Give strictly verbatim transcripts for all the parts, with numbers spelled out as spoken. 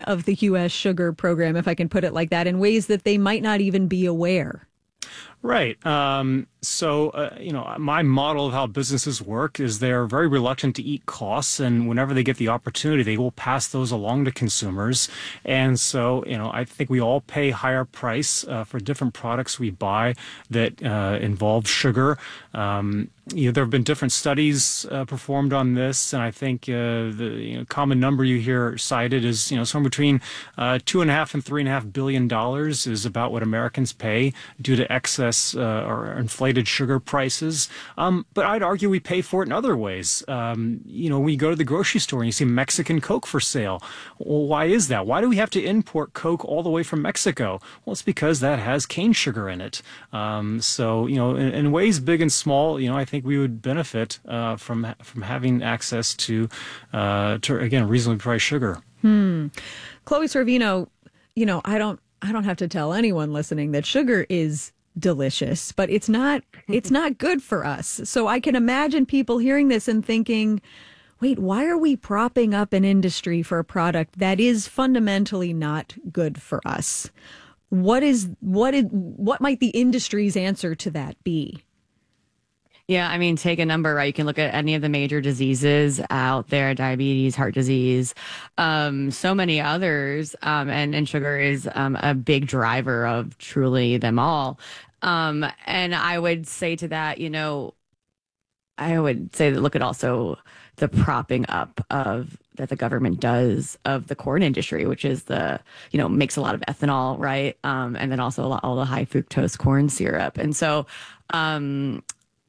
of the U S sugar program, if I can put it like that, in ways that they might not even be aware. Right. Um, so, uh, you know, my model of how businesses work is they're very reluctant to eat costs. And whenever they get the opportunity, they will pass those along to consumers. And so, you know, I think we all pay higher price uh, for different products we buy that uh, involve sugar. Um, you know, there have been different studies uh, performed on this, and I think uh, the you know, common number you hear cited is, you know, somewhere between uh, two and a half and three and a half billion dollars is about what Americans pay due to excess uh, or inflated sugar prices. Um, but I'd argue we pay for it in other ways. Um, you know, when you go to the grocery store and you see Mexican Coke for sale, well, why is that? Why do we have to import Coke all the way from Mexico? Well, it's because that has cane sugar in it. Um, so, you know, in, in ways big and small, you know, I think we would benefit uh, from from having access to, uh, to again, reasonably priced sugar. Hmm. Chloe Sorvino, you know, I don't, I don't have to tell anyone listening that sugar is delicious, but it's not, it's not good for us. So I can imagine people hearing this and thinking, wait, why are we propping up an industry for a product that is fundamentally not good for us? What is, what is, what might the industry's answer to that be? Yeah, I mean, take a number, right? You can look at any of the major diseases out there, diabetes, heart disease, um, so many others. Um, and, and sugar is um, a big driver of truly them all. Um, and I would say to that, you know, I would say that look at also the propping up of that the government does of the corn industry, which is the, you know, makes a lot of ethanol, right? Um, and then also a lot, all the high fructose corn syrup. And so, um,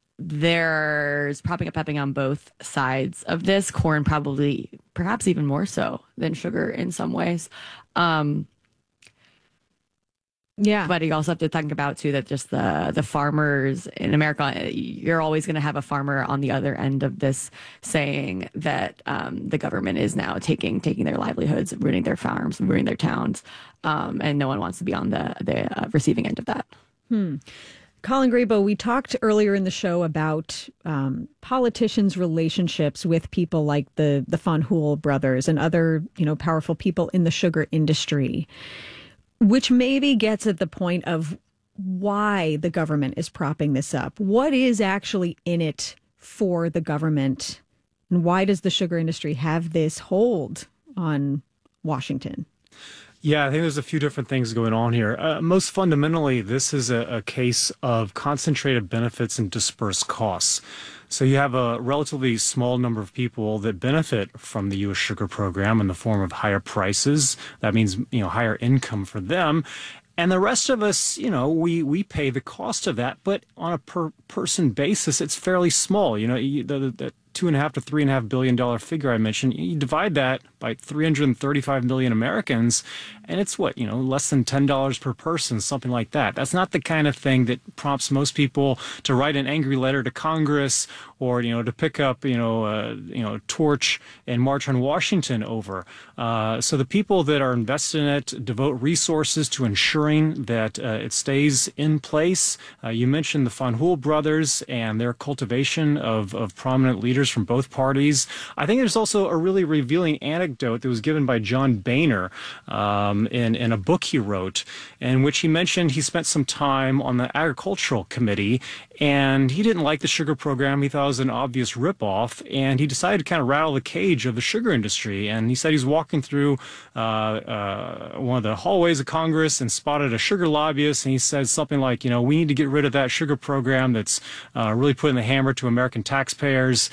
there's propping up happening on both sides of this. Corn probably, perhaps even more so than sugar in some ways. Um, yeah. But you also have to think about, too, that just the, the farmers in America, you're always going to have a farmer on the other end of this saying that um, the government is now taking taking their livelihoods, ruining their farms, ruining their towns. Um, and no one wants to be on the, the uh, receiving end of that. Hmm. Colin Grabow, we talked earlier in the show about um, politicians' relationships with people like the the Von Hool brothers and other, you know, powerful people in the sugar industry, which maybe gets at the point of why the government is propping this up. What is actually in it for the government, and why does the sugar industry have this hold on Washington? Yeah, I think there's a few different things going on here. Uh, most fundamentally, this is a, a case of concentrated benefits and dispersed costs. So you have a relatively small number of people that benefit from the U S sugar program in the form of higher prices. That means, you know, higher income for them. And the rest of us, you know, we, we pay the cost of that, but on a per person basis, it's fairly small. You know, you, the, the two and a half to three and a half billion dollar figure I mentioned, you divide that by three hundred thirty-five million Americans, and it's what, you know, less than ten dollars per person, something like that. That's not the kind of thing that prompts most people to write an angry letter to Congress or, you know, to pick up, you know, uh, you know, torch and march on Washington over. Uh, so the people that are invested in it devote resources to ensuring that uh, it stays in place. Uh, you mentioned the Von Hool brothers and their cultivation of, of prominent leaders from both parties. I think there's also a really revealing anecdote that was given by John Boehner um, in, in a book he wrote, in which he mentioned he spent some time on the Agricultural Committee, and he didn't like the sugar program. He thought it was an obvious ripoff, and he decided to kind of rattle the cage of the sugar industry. And he said he was walking through uh, uh, one of the hallways of Congress and spotted a sugar lobbyist, and he said something like, you know, we need to get rid of that sugar program that's uh, really putting the hammer to American taxpayers.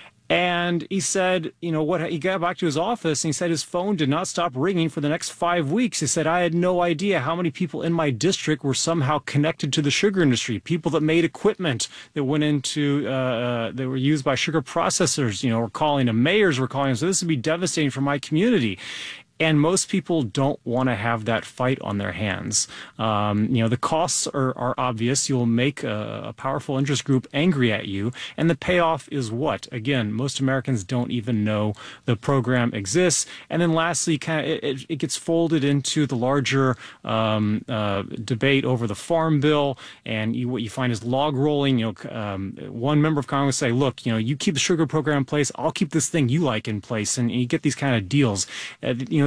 And he said, you know, what, he got back to his office and he said his phone did not stop ringing for the next five weeks. He said, I had no idea how many people in my district were somehow connected to the sugar industry. People that made equipment that went into, uh, uh, that were used by sugar processors, you know, were calling them, mayors were calling them. So this would be devastating for my community. And most people don't want to have that fight on their hands. Um, you know, the costs are, are obvious. You'll make a, a powerful interest group angry at you. And the payoff is what? Again, most Americans don't even know the program exists. And then lastly, kind of, it, it gets folded into the larger um, uh, debate over the Farm Bill. And you, what you find is log rolling. You know, um, one member of Congress say, look, you know, you keep the sugar program in place, I'll keep this thing you like in place. And you get these kind of deals. Uh, you know,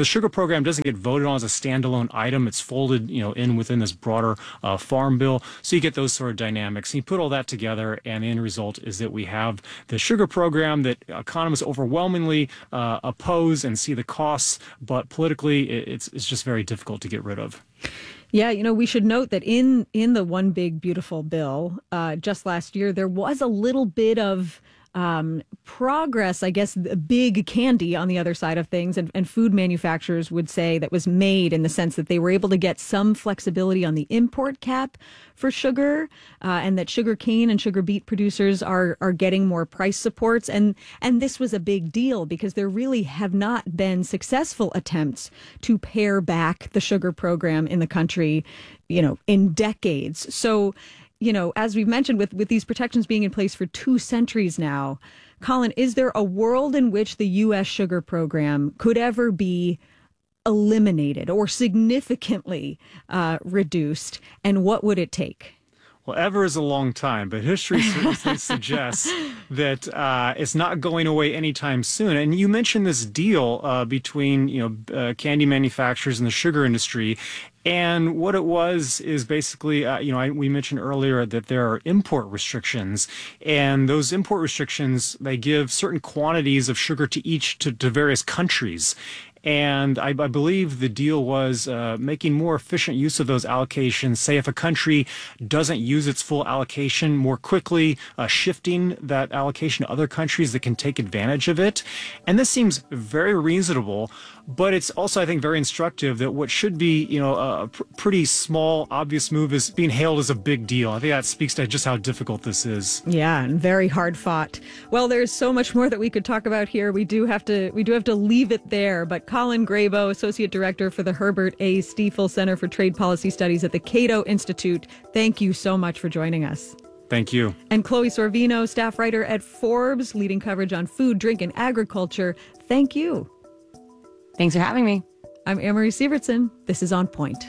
the sugar program doesn't get voted on as a standalone item. It's folded, you know, in within this broader uh, farm bill. So you get those sort of dynamics. And you put all that together, and the end result is that we have the sugar program that economists overwhelmingly uh, oppose and see the costs, but politically it's, it's just very difficult to get rid of. Yeah, you know, we should note that in in the One Big Beautiful Bill uh, just last year, there was a little bit of um, progress, I guess, the big candy on the other side of things. And, and food manufacturers would say that was made in the sense that they were able to get some flexibility on the import cap for sugar, uh, and that sugar cane and sugar beet producers are are getting more price supports. And and this was a big deal because there really have not been successful attempts to pare back the sugar program in the country, you know, in decades. So, you know, as we've mentioned, with, with these protections being in place for two centuries now, Colin, is there a world in which the U S sugar program could ever be eliminated or significantly uh, reduced? And what would it take? Well, ever is a long time, but history suggests that uh, it's not going away anytime soon. And you mentioned this deal uh, between, you know, uh, candy manufacturers and the sugar industry. And what it was is basically, uh, you know, I, we mentioned earlier that there are import restrictions, and those import restrictions, they give certain quantities of sugar to each, to, to various countries. And I, I believe the deal was uh, making more efficient use of those allocations. Say if a country doesn't use its full allocation more quickly, uh, shifting that allocation to other countries that can take advantage of it. And this seems very reasonable, but it's also, I think, very instructive that what should be, you know, a pr- pretty small, obvious move is being hailed as a big deal. I think that speaks to just how difficult this is. Yeah, and very hard fought. Well, there's so much more that we could talk about here. We do have to, we do have to leave it there. But Colin Grabow, Associate Director for the Herbert A. Stiefel Center for Trade Policy Studies at the Cato Institute, thank you so much for joining us. Thank you. And Chloe Sorvino, staff writer at Forbes, leading coverage on food, drink, and agriculture, thank you. Thanks for having me. I'm Anne-Marie Sievertson. This is On Point.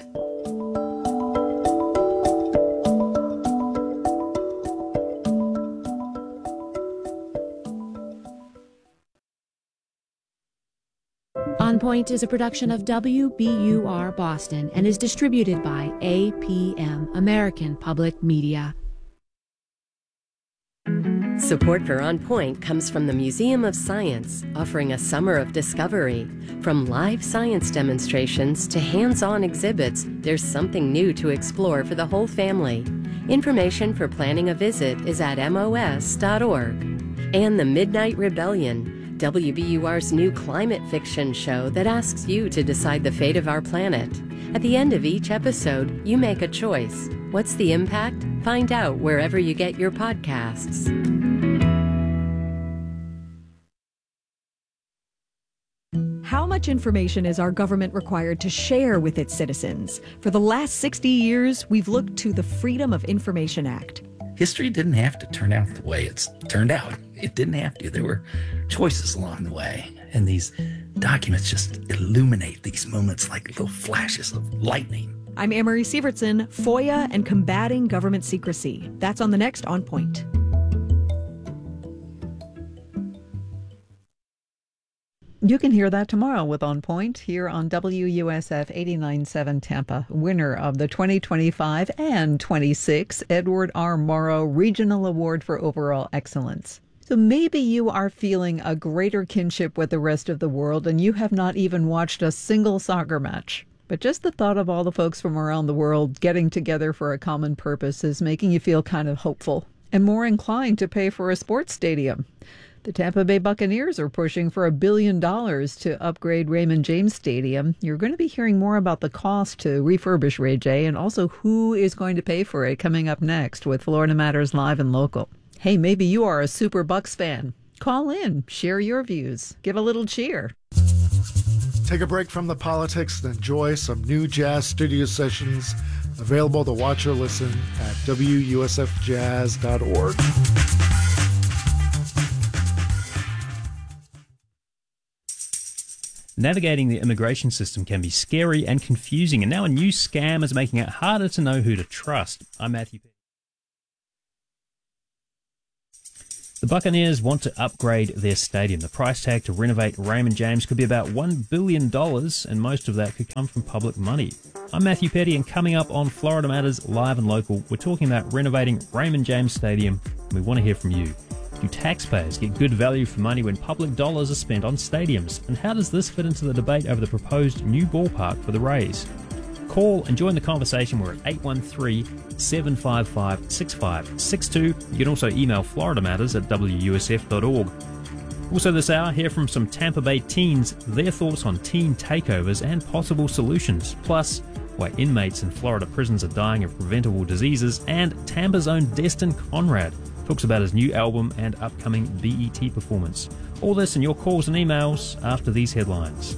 On Point is a production of W B U R Boston and is distributed by A P M, American Public Media. Support for On Point comes from the Museum of Science, offering a summer of discovery. From live science demonstrations to hands-on exhibits, there's something new to explore for the whole family. Information for planning a visit is at M O S dot org. And The Midnight Rebellion, W B U R's new climate fiction show that asks you to decide the fate of our planet. At the end of each episode, you make a choice. What's the impact? Find out wherever you get your podcasts. How much information is our government required to share with its citizens? For the last sixty years, we've looked to the Freedom of Information Act. History didn't have to turn out the way it's turned out. It didn't have to. There were choices along the way. And these documents just illuminate these moments like little flashes of lightning. I'm Anne-Marie Sievertson, FOIA and Combating Government Secrecy. That's on the next On Point. You can hear that tomorrow with On Point here on W U S F eighty-nine point seven Tampa, winner of the twenty twenty-five and twenty-six Edward R. Morrow Regional Award for Overall Excellence. So maybe you are feeling a greater kinship with the rest of the world and you have not even watched a single soccer match. But just the thought of all the folks from around the world getting together for a common purpose is making you feel kind of hopeful and more inclined to pay for a sports stadium. The Tampa Bay Buccaneers are pushing for a billion dollars to upgrade Raymond James Stadium. You're going to be hearing more about the cost to refurbish Ray J and also who is going to pay for it coming up next with Florida Matters Live and Local. Hey, maybe you are a Super Bucks fan. Call in, share your views, give a little cheer. Take a break from the politics and enjoy some new jazz studio sessions available to watch or listen at W U S F jazz dot org. Navigating the immigration system can be scary and confusing, and now a new scam is making it harder to know who to trust. I'm Matthew. The Buccaneers want to upgrade their stadium. The price tag to renovate Raymond James could be about one billion dollars, and most of that could come from public money. I'm Matthew Petty, and coming up on Florida Matters Live and Local, we're talking about renovating Raymond James Stadium, and we want to hear from you. Do taxpayers get good value for money when public dollars are spent on stadiums? And how does this fit into the debate over the proposed new ballpark for the Rays? Call and join the conversation. We're at eight one three, seven five five, six five six two. You can also email Florida Matters at w u s f dot org. Also this hour, hear from some Tampa Bay teens, their thoughts on teen takeovers and possible solutions. Plus, why inmates in Florida prisons are dying of preventable diseases, and Tampa's own Destin Conrad talks about his new album and upcoming B E T performance. All this and your calls and emails after these headlines.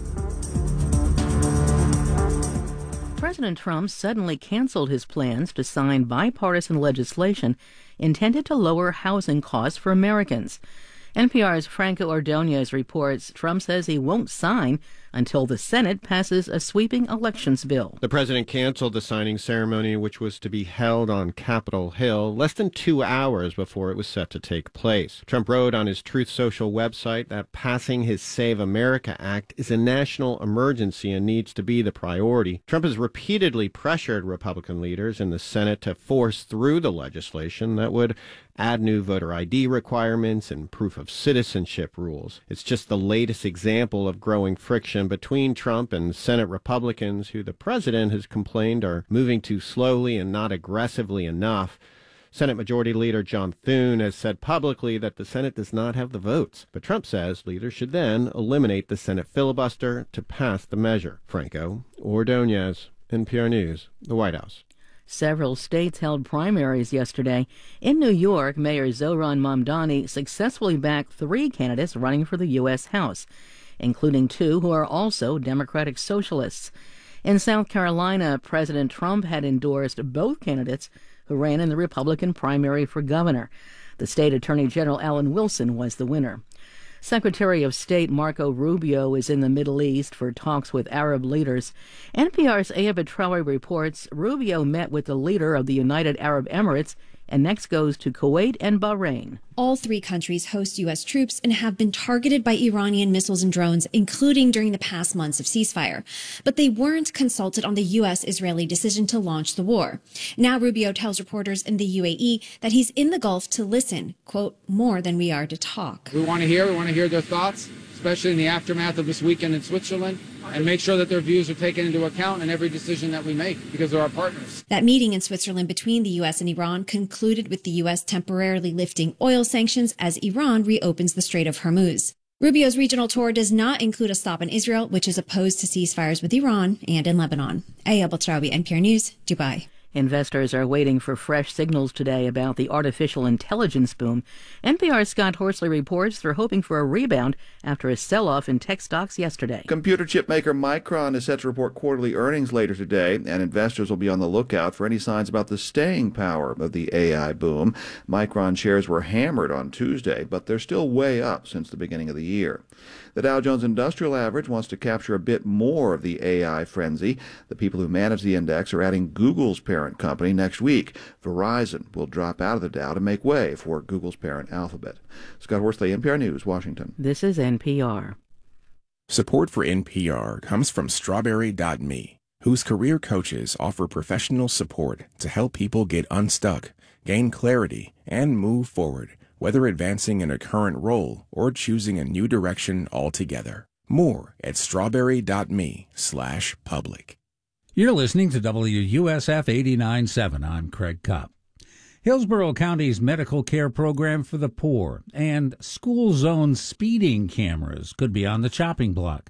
President Trump suddenly canceled his plans to sign bipartisan legislation intended to lower housing costs for Americans. N P R's Franco Ordonez reports Trump says he won't sign until the Senate passes a sweeping elections bill. The president canceled the signing ceremony, which was to be held on Capitol Hill, less than two hours before it was set to take place. Trump wrote on his Truth Social website that passing his Save America Act is a national emergency and needs to be the priority. Trump has repeatedly pressured Republican leaders in the Senate to force through the legislation that would add new voter I D requirements and proof of citizenship rules. It's just the latest example of growing friction between Trump and Senate Republicans, who the president has complained are moving too slowly and not aggressively enough. Senate Majority Leader John Thune has said publicly that the Senate does not have the votes, but Trump says leaders should then eliminate the Senate filibuster to pass the measure. Franco Ordonez, N P R News, the White House. Several states held primaries yesterday. In New York, Mayor Zohran Mamdani successfully backed three candidates running for the U S House, including two who are also Democratic Socialists. In South Carolina, President Trump had endorsed both candidates who ran in the Republican primary for governor. The state Attorney General Alan Wilson was the winner. Secretary of State Marco Rubio is in the Middle East for talks with Arab leaders. N P R's Aya Betrawi reports Rubio met with the leader of the United Arab Emirates and next goes to Kuwait and Bahrain. All three countries host U S troops and have been targeted by Iranian missiles and drones, including during the past months of ceasefire. But they weren't consulted on the U S-Israeli decision to launch the war. Now Rubio tells reporters in the U A E that he's in the Gulf to listen, quote, more than we are to talk. We want to hear, we want to hear their thoughts, especially in the aftermath of this weekend in Switzerland, and make sure that their views are taken into account in every decision that we make, because they're our partners. That meeting in Switzerland between the U S and Iran concluded with the U S temporarily lifting oil sanctions as Iran reopens the Strait of Hormuz. Rubio's regional tour does not include a stop in Israel, which is opposed to ceasefires with Iran and in Lebanon. Aya Betrawi, N P R News, Dubai. Investors are waiting for fresh signals today about the artificial intelligence boom. N P R's Scott Horsley reports they're hoping for a rebound after a sell-off in tech stocks yesterday. Computer chip maker Micron is set to report quarterly earnings later today, and investors will be on the lookout for any signs about the staying power of the A I boom. Micron shares were hammered on Tuesday, but they're still way up since the beginning of the year. The Dow Jones Industrial Average wants to capture a bit more of the A I frenzy. The people who manage the index are adding Google's parent company next week. Verizon will drop out of the Dow to make way for Google's parent Alphabet. Scott Horsley, N P R News, Washington. This is N P R. Support for N P R comes from Strawberry dot me, whose career coaches offer professional support to help people get unstuck, gain clarity, and move forward, whether advancing in a current role or choosing a new direction altogether. More at strawberry dot me slash public. You're listening to W U S F eighty-nine point seven. I'm Craig Kopp. Hillsborough County's medical care program for the poor and school zone speeding cameras could be on the chopping block.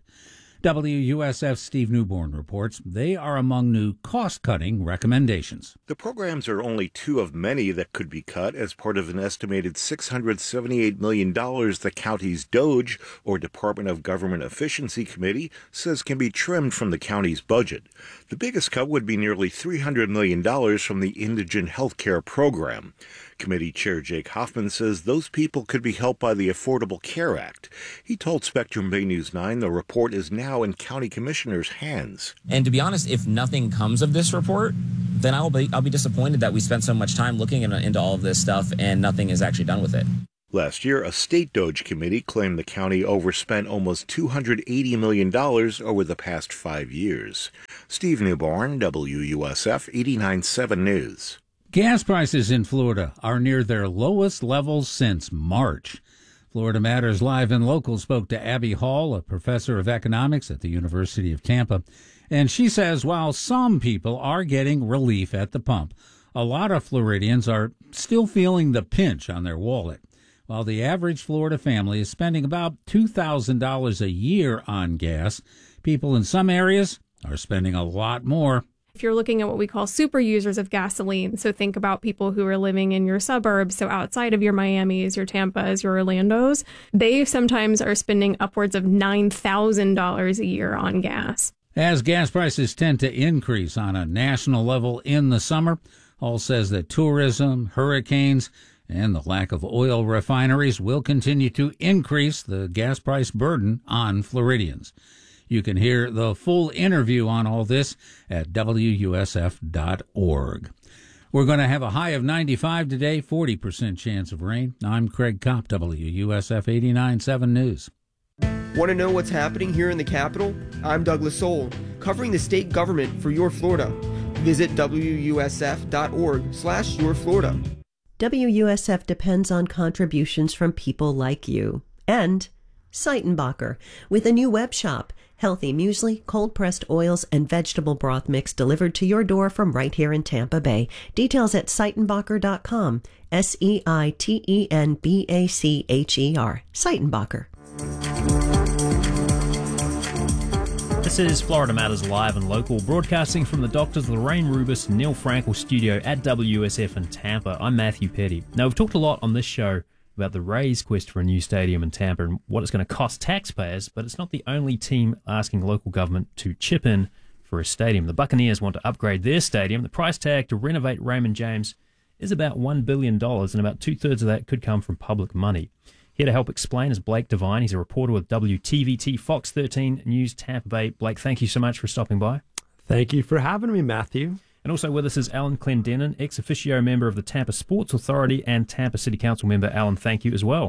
W U S F's Steve Newborn reports they are among new cost-cutting recommendations. The programs are only two of many that could be cut as part of an estimated six hundred seventy-eight million dollars the county's D O G, or Department of Government Efficiency Committee, says can be trimmed from the county's budget. The biggest cut would be nearly three hundred million dollars from the Indigent Health Care Program. Committee Chair Jake Hoffman says those people could be helped by the Affordable Care Act. He told Spectrum Bay News nine the report is now in county commissioners' hands. And to be honest, if nothing comes of this report, then I'll be I'll be disappointed that we spent so much time looking into all of this stuff and nothing is actually done with it. Last year, a state DOGE committee claimed the county overspent almost two hundred eighty million dollars over the past five years. Steve Newborn, W U S F eighty-nine point seven News. Gas prices in Florida are near their lowest levels since March. Florida Matters Live and Local spoke to Abby Hall, a professor of economics at the University of Tampa, and she says while some people are getting relief at the pump, a lot of Floridians are still feeling the pinch on their wallet. While the average Florida family is spending about two thousand dollars a year on gas, people in some areas are spending a lot more. If you're looking at what we call super users of gasoline, so think about people who are living in your suburbs, so outside of your Miamis, your Tampas, your Orlandos, they sometimes are spending upwards of nine thousand dollars a year on gas. As gas prices tend to increase on a national level in the summer, Hall says that tourism, hurricanes, and the lack of oil refineries will continue to increase the gas price burden on Floridians. You can hear the full interview on all this at W U S F dot org. We're going to have a high of ninety-five today, forty percent chance of rain. I'm Craig Kopp, W U S F eighty-nine point seven News. Want to know what's happening here in the Capitol? I'm Douglas Soul, covering the state government for Your Florida. Visit W U S F dot org slash Your Florida. W U S F depends on contributions from people like you. And Seitenbacher, with a new web shop. Healthy muesli, cold-pressed oils, and vegetable broth mix delivered to your door from right here in Tampa Bay. Details at Seitenbacher dot com. S E I T E N B A C H E R. Seitenbacher. This is Florida Matters Live and Local, broadcasting from the Doctors Lorraine Rubis Neil Frankel studio at W U S F in Tampa. I'm Matthew Petty. Now, we've talked a lot on this show about the Rays' quest for a new stadium in Tampa and what it's going to cost taxpayers, but it's not the only team asking local government to chip in for a stadium. The Buccaneers want to upgrade their stadium. The price tag to renovate Raymond James is about one billion dollars, and about two-thirds of that could come from public money. Here to help explain is Blake Devine. He's a reporter with W T V T Fox thirteen News Tampa Bay. Blake, thank you so much for stopping by. Thank you for having me, Matthew. And also with us is Alan Clendenin, ex officio member of the Tampa Sports Authority and Tampa City Council member. Alan, thank you as well.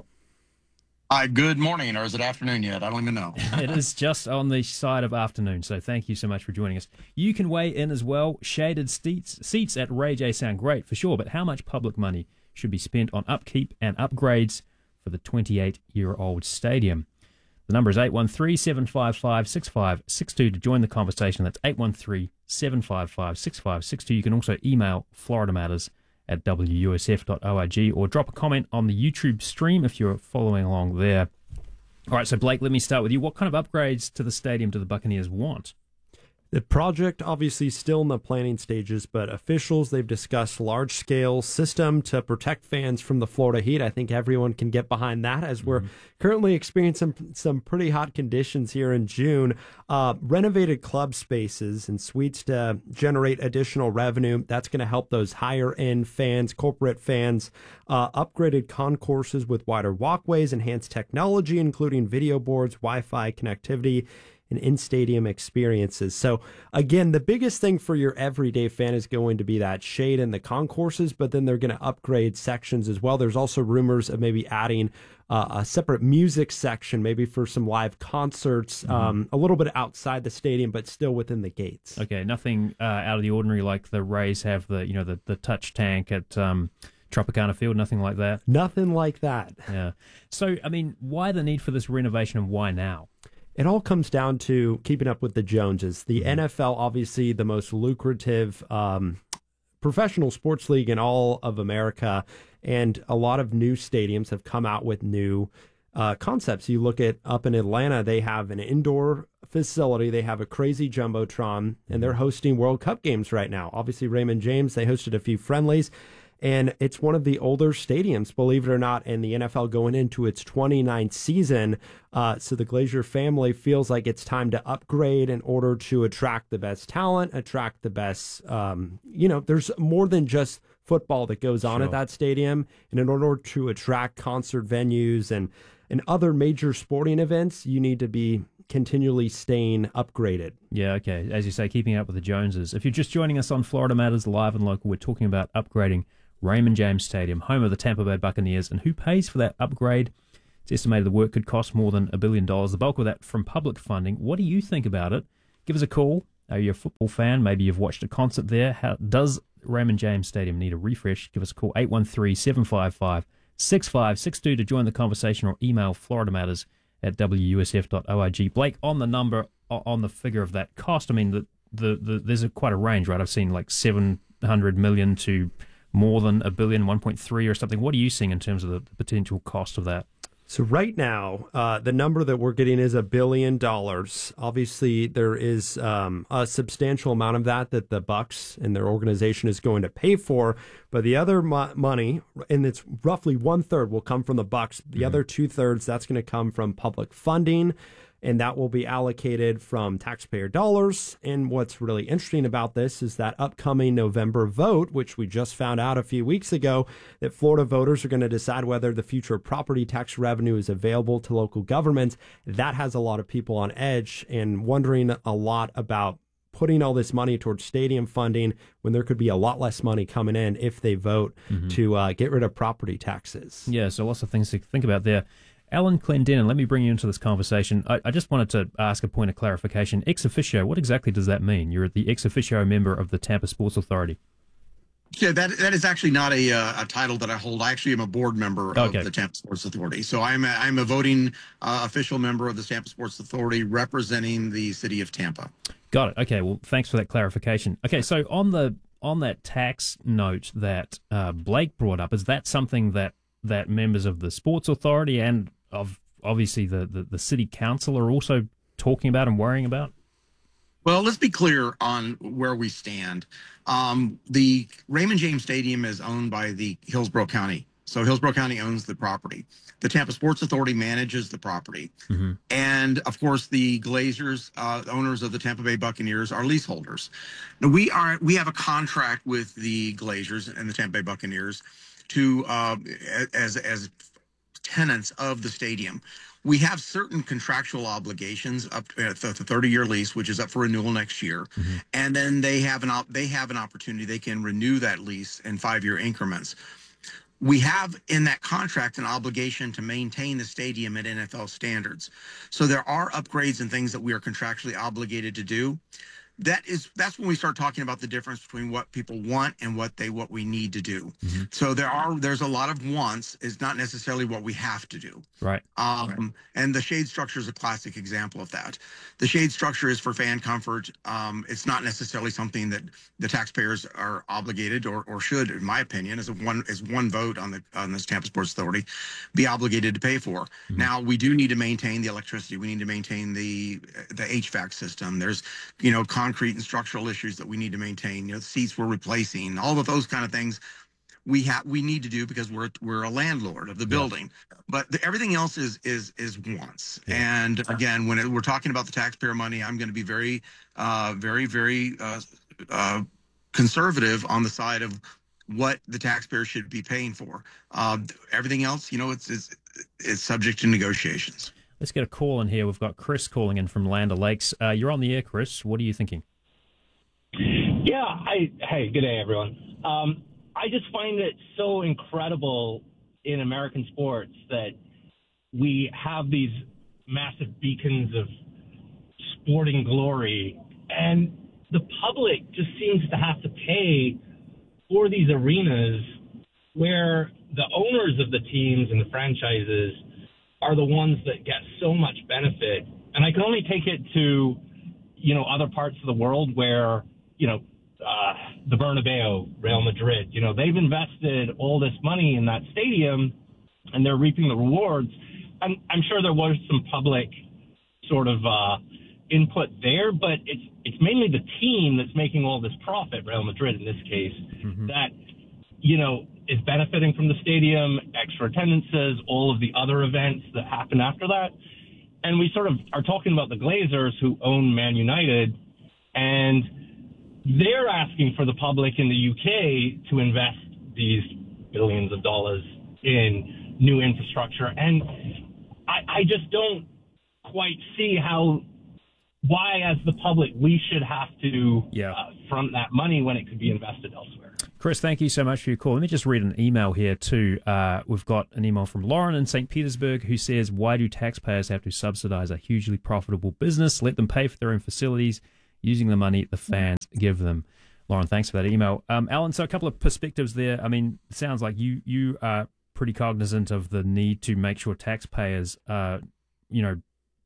Hi, good morning, or is it afternoon yet? I don't even know. It is just on the side of afternoon, so thank you so much for joining us. You can weigh in as well. Shaded seats, seats at Ray J sound great for sure, but how much public money should be spent on upkeep and upgrades for the twenty-eight-year-old stadium? The number is eight one three, seven five five, six five six two to join the conversation. That's eight one three, seven five five, six five six two. You can also email Florida Matters at W U S F dot org or drop a comment on the YouTube stream if you're following along there. All right, so Blake, let me start with you. What kind of upgrades to the stadium do the Buccaneers want? The project obviously still in the planning stages, but officials, they've discussed large-scale system to protect fans from the Florida heat. I think everyone can get behind that as we're mm-hmm. currently experiencing some, some pretty hot conditions here in June. Uh, renovated club spaces and suites to generate additional revenue. That's going to help those higher-end fans, corporate fans. Uh, upgraded concourses with wider walkways, enhanced technology, including video boards, Wi-Fi connectivity, and in-stadium experiences. So, again, the biggest thing for your everyday fan is going to be that shade in the concourses, but then they're going to upgrade sections as well. There's also rumors of maybe adding uh, a separate music section, maybe for some live concerts, mm-hmm. um, a little bit outside the stadium, but still within the gates. Okay, nothing uh, out of the ordinary like the Rays have the, you know, the, the touch tank at Um Tropicana Field, nothing like that? Nothing like that. Yeah. So, I mean, why the need for this renovation and why now? It all comes down to keeping up with the Joneses. The mm-hmm. N F L, obviously the most lucrative um, professional sports league in all of America, and a lot of new stadiums have come out with new uh, concepts. You look at up in Atlanta, they have an indoor facility. They have a crazy Jumbotron, and they're hosting World Cup games right now. Obviously, Raymond James, they hosted a few friendlies. And it's one of the older stadiums, believe it or not, in the N F L going into its twenty-ninth season. Uh, so the Glazier family feels like it's time to upgrade in order to attract the best talent, attract the best, um, you know, there's more than just football that goes on sure. at that stadium. And in order to attract concert venues and, and other major sporting events, you need to be continually staying upgraded. Yeah, okay. As you say, keeping up with the Joneses. If you're just joining us on Florida Matters Live and Local, we're talking about upgrading Raymond James Stadium, home of the Tampa Bay Buccaneers, and who pays for that upgrade? It's estimated the work could cost more than a billion dollars, the bulk of that from public funding. What do you think about it? Give us a call. Are you a football fan? Maybe you've watched a concert there. How does Raymond James Stadium need a refresh? Give us a call, eight one three, seven five five, six five six two to join the conversation, or email Florida Matters at w u s f dot org. Blake, on the number, on the figure of that cost, I mean, the, the, the there's a, quite a range, right? I've seen like seven hundred million to more than a billion, one point three or something. What are you seeing in terms of the, the potential cost of that? So right now, uh, the number that we're getting is a billion dollars. Obviously, there is um, a substantial amount of that that the Bucs and their organization is going to pay for. But the other mo- money, and it's roughly one third, will come from the Bucs. The mm-hmm. other two thirds, that's going to come from public funding, and that will be allocated from taxpayer dollars. And what's really interesting about this is that upcoming November vote, which we just found out a few weeks ago, that Florida voters are going to decide whether the future property tax revenue is available to local governments. That has a lot of people on edge and wondering a lot about putting all this money towards stadium funding when there could be a lot less money coming in if they vote mm-hmm. to uh, get rid of property taxes. Yeah, so lots of things to think about there. Alan Clendenin, let me bring you into this conversation. I, I just wanted to ask a point of clarification. Ex officio, what exactly does that mean? You're the ex officio member of the Tampa Sports Authority. Yeah, that that is actually not a uh, a title that I hold. I actually am a board member of okay. the Tampa Sports Authority. So I'm a, I'm a voting uh, official member of the Tampa Sports Authority representing the city of Tampa. Got it. Okay, well, thanks for that clarification. Okay, so on the on that tax note that uh, Blake brought up, is that something that, that members of the Sports Authority and of obviously the, the, the city council are also talking about and worrying about? Well, let's be clear on where we stand. Um, the Raymond James Stadium is owned by the Hillsborough County. So Hillsborough County owns the property. The Tampa Sports Authority manages the property. Mm-hmm. And, of course, the Glazers, uh, owners of the Tampa Bay Buccaneers, are leaseholders. Now, we are we have a contract with the Glazers and the Tampa Bay Buccaneers to uh, as as tenants of the stadium. We have certain contractual obligations up to the thirty-year lease, which is up for renewal next year, mm-hmm. and then they have an op- they have an opportunity. They can renew that lease in five-year increments. We have in that contract an obligation to maintain the stadium at N F L standards. So there are upgrades and things that we are contractually obligated to do. That is, that's when we start talking about the difference between what people want and what they, what we need to do. Mm-hmm. So there are, there's a lot of wants, is not necessarily what we have to do. Right. Um, right. And the shade structure is a classic example of that. The shade structure is for fan comfort. Um, it's not necessarily something that the taxpayers are obligated or, or should, in my opinion, as a one, as one vote on the, on this Tampa Sports Authority, be obligated to pay for. Mm-hmm. Now, we do need to maintain the electricity. We need to maintain the, the H V A C system. There's, you know, con- concrete and structural issues that we need to maintain. You know, the seats we're replacing, all of those kind of things we have we need to do because we're we're a landlord of the building. Yeah. But the, everything else is is is wants. Yeah. And again, when it, we're talking about the taxpayer money, I'm going to be very, uh, very, very uh, uh, conservative on the side of what the taxpayer should be paying for. Uh, everything else, you know, it's it's it's subject to negotiations. Let's get a call in here. We've got Chris calling in from Land O'Lakes. Uh, you're on the air, Chris. What are you thinking? Yeah. I, hey, good day, everyone. Um, I just find it so incredible in American sports that we have these massive beacons of sporting glory, and the public just seems to have to pay for these arenas where the owners of the teams and the franchises are the ones that get so much benefit. And I can only take it to, you know, other parts of the world where, you know, uh, the Bernabeu, Real Madrid, you know, they've invested all this money in that stadium and they're reaping the rewards. I'm, I'm sure there was some public sort of uh, input there, but it's it's mainly the team that's making all this profit, Real Madrid in this case, mm-hmm. that, you know, is benefiting from the stadium, extra attendances, all of the other events that happen after that. And we sort of are talking about the Glazers who own Man United, and they're asking for the public in the U K to invest these billions of dollars in new infrastructure. And I, I just don't quite see how, why as the public we should have to yeah. uh, front that money when it could be invested elsewhere. Chris, thank you so much for your call. Let me just read an email here too. Uh, we've got an email from Lauren in Saint Petersburg who says, why do taxpayers have to subsidize a hugely profitable business? Let them pay for their own facilities using the money the fans give them. Lauren, thanks for that email. Um, Alan, so a couple of perspectives there. I mean, it sounds like you you are pretty cognizant of the need to make sure taxpayers, uh, you know,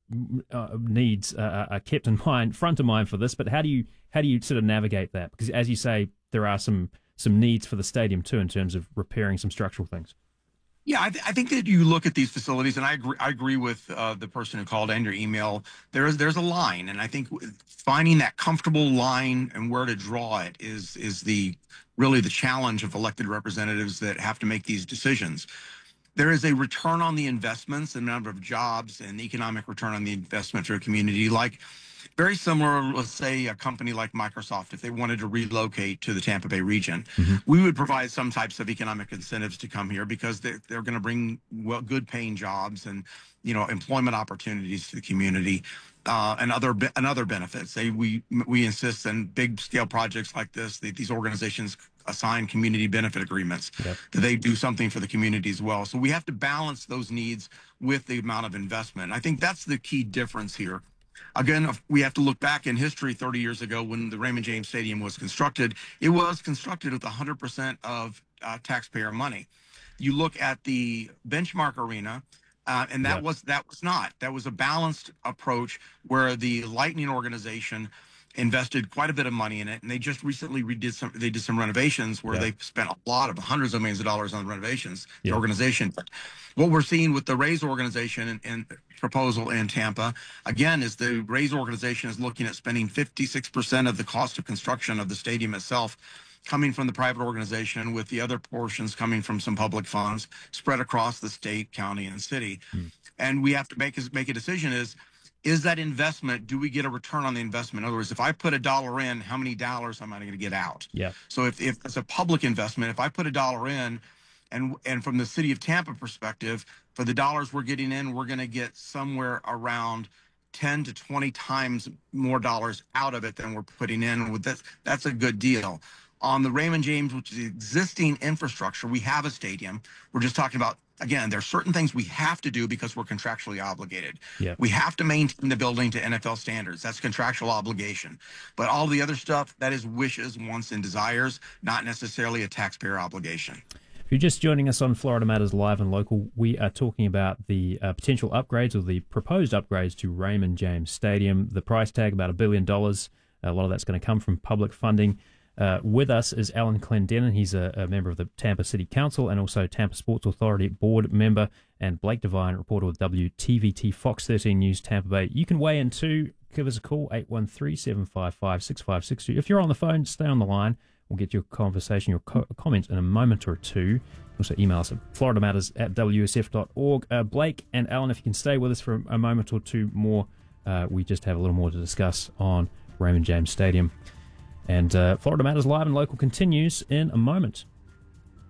uh, needs uh, are kept in mind, front of mind for this. But how do you how do you sort of navigate that? Because as you say, there are some some needs for the stadium too in terms of repairing some structural things. Yeah, I, th- I think that you look at these facilities, and I agree. I agree with uh, the person who called and your email. There is there's a line, and I think finding that comfortable line and where to draw it is is the really the challenge of elected representatives that have to make these decisions. There is a return on the investments, the number of jobs, and economic return on the investment for a community. Like very similar, let's say a company like Microsoft, if they wanted to relocate to the Tampa Bay region, mm-hmm. we would provide some types of economic incentives to come here because they're, they're going to bring well, good paying jobs and, you know, employment opportunities to the community uh, and other and other benefits. They, we we insist on big scale projects like this, that these organizations assign community benefit agreements, yep. that they do something for the community as well. So we have to balance those needs with the amount of investment. I think that's the key difference here. Again, we have to look back in history thirty years ago when the Raymond James Stadium was constructed. It was constructed with one hundred percent of uh, taxpayer money. You look at the Benchmark Arena, uh, and that yeah. was that was not. That was a balanced approach where the Lightning organization invested quite a bit of money in it, and they just recently redid some. They did some renovations where yeah. they spent a lot of hundreds of millions of dollars on renovations. Yeah. The organization. What we're seeing with the Rays organization and, and proposal in Tampa, again, is the Rays organization is looking at spending fifty-six percent of the cost of construction of the stadium itself coming from the private organization, with the other portions coming from some public funds spread across the state, county, and city. Hmm. And we have to make, make a decision is, is that investment, do we get a return on the investment? In other words, if I put a dollar in, how many dollars am I going to get out? Yeah. So if, if it's a public investment, if I put a dollar in, And and from the city of Tampa perspective, for the dollars we're getting in, we're going to get somewhere around ten to twenty times more dollars out of it than we're putting in. With this, that's a good deal. On the Raymond James, which is the existing infrastructure, we have a stadium. We're just talking about, again, there are certain things we have to do because we're contractually obligated. Yeah. We have to maintain the building to N F L standards. That's contractual obligation. But all the other stuff, that is wishes, wants, and desires, not necessarily a taxpayer obligation. If you're just joining us on Florida Matters Live and Local, we are talking about the uh, potential upgrades or the proposed upgrades to Raymond James Stadium. The price tag, about a billion dollars. A lot of that's going to come from public funding. Uh, with us is Alan Clendenin. He's a, a member of the Tampa City Council and also Tampa Sports Authority board member, and Blake Devine, reporter with W T V T Fox thirteen News Tampa Bay. You can weigh in too. Give us a call, eight one three, seven five five, six five six two. If you're on the phone, stay on the line. We'll get your conversation, your co- comments in a moment or two. Also email us at florida matters at w s f dot org. Uh, Blake and Alan, if you can stay with us for a moment or two more, uh, we just have a little more to discuss on Raymond James Stadium. And uh, Florida Matters Live and Local continues in a moment.